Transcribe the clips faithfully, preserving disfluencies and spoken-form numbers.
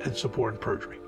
and suborn perjury.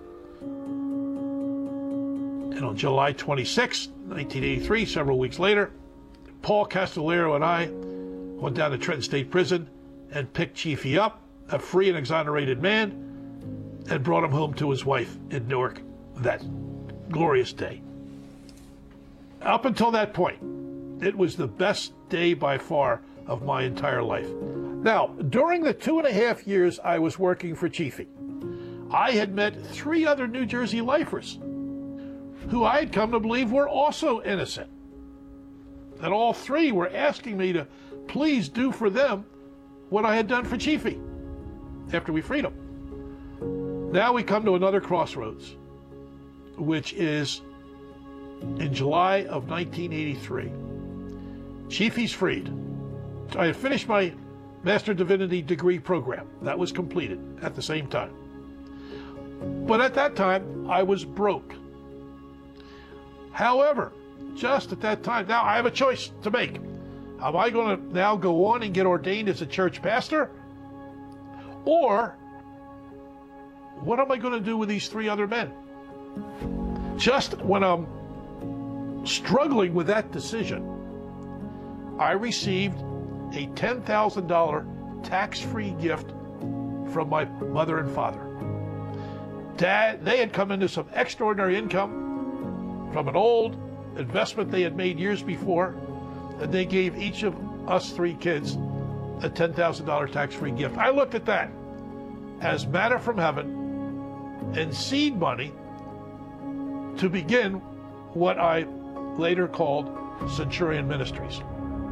And on July twenty-sixth, nineteen eighty-three, several weeks later, Paul Castellero and I went down to Trenton State Prison and picked Chiefy up, a free and exonerated man, and brought him home to his wife in Newark that glorious day. Up until that point, it was the best day by far of my entire life. Now, during the two and a half years I was working for Chiefy, I had met three other New Jersey lifers who I had come to believe were also innocent. And all three were asking me to please do for them what I had done for Chiefy after we freed him. Now we come to another crossroads, which is in July of nineteen eighty-three. Chiefy's freed. I had finished my Master Divinity degree program. That was completed at the same time. But at that time, I was broke. However, just at that time, now I have a choice to make. Am I going to now go on and get ordained as a church pastor? Or what am I going to do with these three other men? Just when I'm struggling with that decision, I received a ten thousand dollars tax-free gift from my mother and father. Dad, they had come into some extraordinary income from an old investment they had made years before, and they gave each of us three kids a ten thousand dollars tax-free gift. I looked at that as manna from heaven and seed money to begin what I later called Centurion Ministries.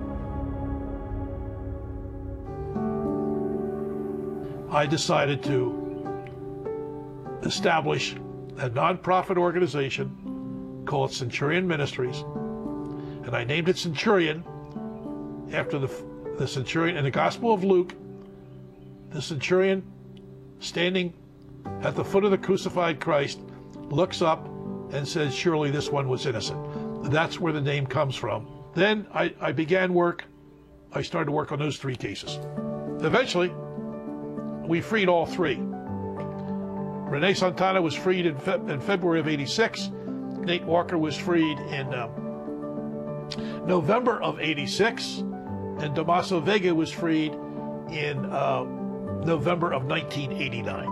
I decided to establish a nonprofit organization called Centurion Ministries, and I named it Centurion after the, the centurion in the Gospel of Luke, the centurion standing at the foot of the crucified Christ looks up and says, surely this one was innocent. That's where the name comes from. Then I, I began work. I started to work on those three cases. Eventually, we freed all three. Renee Santana was freed in, Fe in February of eighty-six. Nate Walker was freed in um, November of eighty-six. And Damaso Vega was freed in uh, November of nineteen eighty-nine.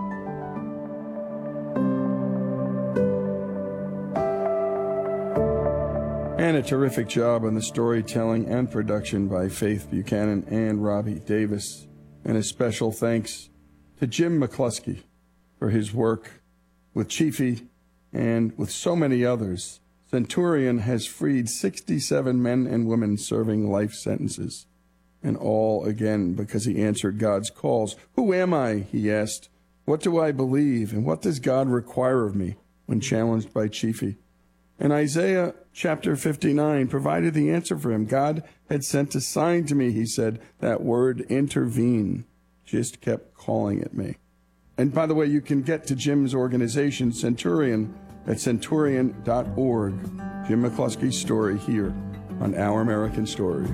And a terrific job on the storytelling and production by Faith Buchanan and Robbie Davis. And a special thanks to Jim McCluskey for his work with Chiefy and with so many others. Centurion has freed sixty-seven men and women serving life sentences. And all, again, because he answered God's calls. Who am I, he asked. What do I believe, and what does God require of me when challenged by Chiefy? And Isaiah chapter fifty-nine provided the answer for him. God had sent a sign to me, he said. That word, intervene, just kept calling at me. And by the way, you can get to Jim's organization, Centurion, at centurion dot org. Jim McCluskey's story here on Our American Stories.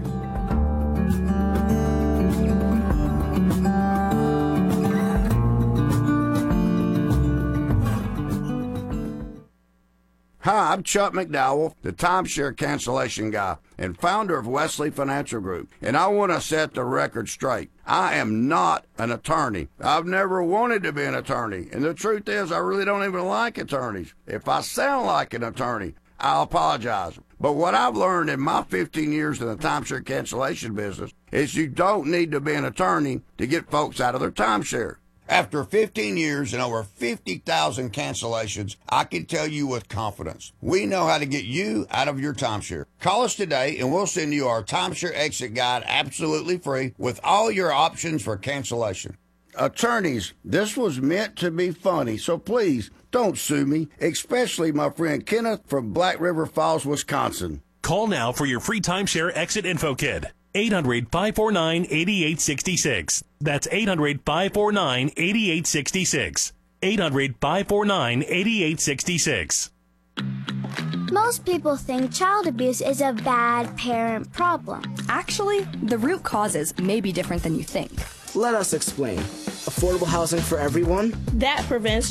Hi, I'm Chuck McDowell, the timeshare cancellation guy and founder of Wesley Financial Group, and I want to set the record straight. I am not an attorney. I've never wanted to be an attorney, and the truth is I really don't even like attorneys. If I sound like an attorney, I'll apologize. But what I've learned in my fifteen years in the timeshare cancellation business is you don't need to be an attorney to get folks out of their timeshare. After fifteen years and over fifty thousand cancellations, I can tell you with confidence, we know how to get you out of your timeshare. Call us today and we'll send you our timeshare exit guide absolutely free with all your options for cancellation. Attorneys, this was meant to be funny, so please don't sue me, especially my friend Kenneth from Black River Falls, Wisconsin. Call now for your free timeshare exit info kit. eight hundred, five four nine, eight eight six six. That's eight hundred, five four nine, eight eight six six. eight hundred, five four nine, eight eight six six. Most people think child abuse is a bad parent problem. Actually, the root causes may be different than you think. Let us explain. Affordable housing for everyone? That prevents